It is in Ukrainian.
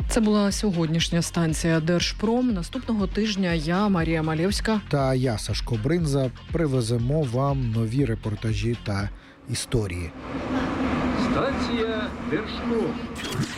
Це була сьогоднішня станція Держпром. Наступного тижня я, Марія Малєвська та я, Сашко Бринза, привеземо вам нові репортажі та історії. Станція Держпром.